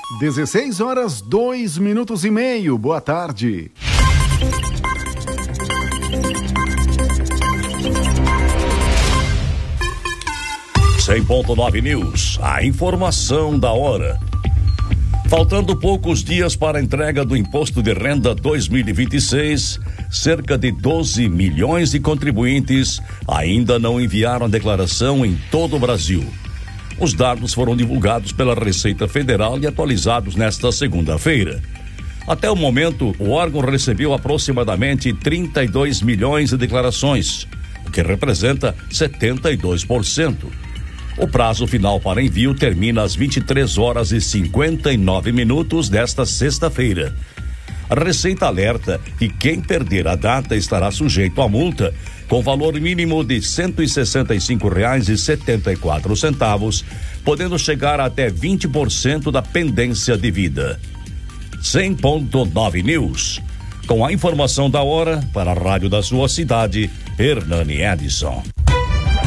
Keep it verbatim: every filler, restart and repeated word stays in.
dezesseis horas, dois minutos e meio. Boa tarde. cem ponto nove News, a informação da hora. Faltando poucos dias para a entrega do Imposto de Renda dois mil e vinte e seis, cerca de doze milhões de contribuintes ainda não enviaram a declaração em todo o Brasil. Os dados foram divulgados pela Receita Federal e atualizados nesta segunda-feira. Até o momento, o órgão recebeu aproximadamente trinta e dois milhões de declarações, o que representa setenta e dois por cento. O prazo final para envio termina às vinte e três horas e cinquenta e nove minutos desta sexta-feira. A Receita alerta que quem perder a data estará sujeito a multa com valor mínimo de cento e sessenta e cinco reais e setenta e quatro centavos, podendo chegar até vinte por cento da pendência devida. cem ponto nove News. Com a informação da hora para a rádio da sua cidade, Hernani Edson.